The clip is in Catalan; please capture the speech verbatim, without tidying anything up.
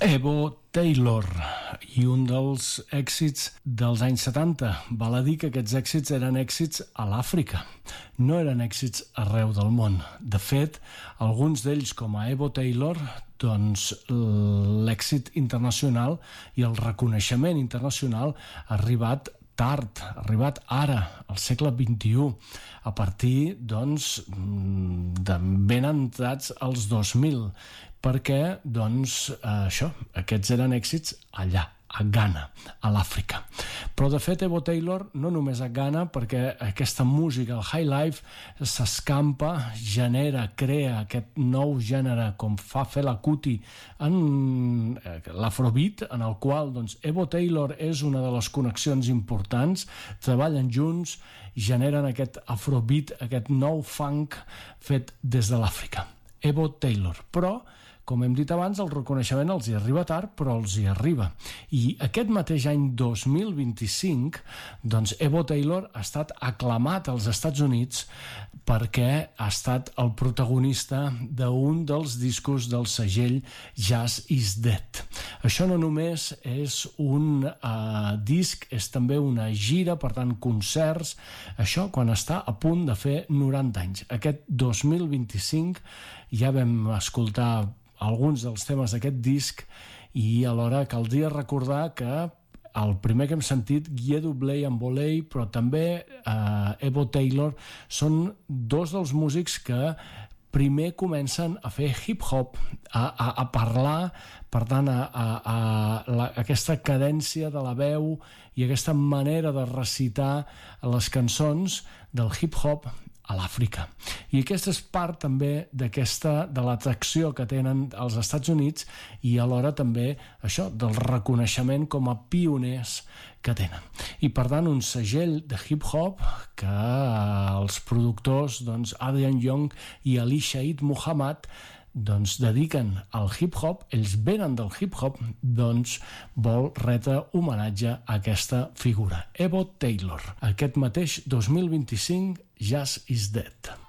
Evo Taylor, i un dels èxits dels anys setanta. Val a dir que aquests èxits eren èxits a l'Àfrica, no eren èxits arreu del món. De fet, alguns d'ells, com a Evo Taylor, doncs l'èxit internacional i el reconeixement internacional ha arribat tard, ha arribat ara, al segle vint-i-u, a partir, doncs, de ben entrats als dos mil, perquè, doncs, això, aquests eren èxits allà, a Ghana, a l'Àfrica. Però, de fet, Evo Taylor no només a Ghana, perquè aquesta música, el high life, s'escampa, genera, crea aquest nou gènere, com fa Fela Kuti en l'afrobeat, en el qual, doncs, Evo Taylor és una de les connexions importants, treballen junts, generen aquest afrobeat, aquest nou funk fet des de l'Àfrica. Evo Taylor, però com hem dit abans, el reconeixement els hi arriba tard, però els hi arriba. I aquest mateix any dos mil vint-i-cinc, doncs Evo Taylor ha estat aclamat als Estats Units perquè ha estat el protagonista d'un dels discos del segell Jazz is Dead. Això no només és un uh, disc, és també una gira, per tant, concerts, això quan està a punt de fer noranta anys. Aquest dos mil vint-i-cinc ja vam escoltar alguns dels temes d'aquest disc i alhora caldria recordar que el primer que hem sentit, Guido Bley amb Boley, però també eh, Evo Taylor, són dos dels músics que primer comencen a fer hip-hop, a, a, a parlar, per tant, a, a, a la, aquesta cadència de la veu i aquesta manera de recitar les cançons del hip-hop a l'Àfrica. I aquesta és part també d'aquesta, de l'atracció que tenen els Estats Units i alhora també això, del reconeixement com a pioners que tenen. I per tant un segell de hip-hop que els productors, doncs, Adrian Young i Ali Shaid Muhammad doncs dediquen al hip-hop, ells venen del hip-hop, doncs vol retre homenatge a aquesta figura. Evo Taylor, aquest mateix dos mil vint-i-cinc, Jazz is Dead.